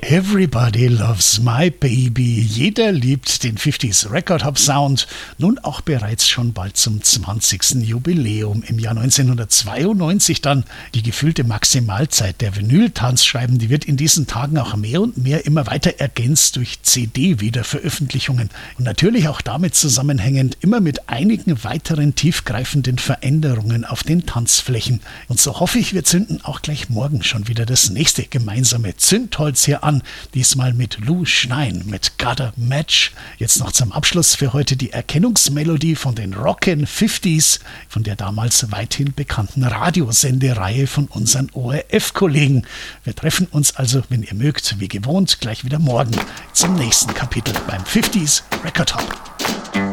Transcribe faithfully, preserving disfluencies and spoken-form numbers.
Everybody loves my baby. Jeder liebt den fünfziger Record Hop Sound. Nun auch bereits schon bald zum zwanzigsten Jubiläum. Im Jahr neunzehnhundertzweiundneunzig dann die gefühlte Maximalzeit der Vinyl-Tanzscheiben. Die wird in diesen Tagen auch mehr und mehr immer weiter ergänzt durch C D-Wiederveröffentlichungen. Und natürlich auch damit zusammenhängend immer mit einigen weiteren tiefgreifenden Veränderungen auf den Tanzflächen. Und so hoffe ich, wir zünden auch gleich morgen schon wieder das nächste gemeinsame Zündholz hier an. Diesmal mit Lou Schnein, mit Gotta Match. Jetzt noch zum Abschluss für heute die Erkennungsmelodie von den Rockin' fünfziger, von der damals weithin bekannten Radiosendereihe von unseren O R F-Kollegen. Wir treffen uns also, wenn ihr mögt, wie gewohnt, gleich wieder morgen zum nächsten Kapitel beim fünfziger Record Hop.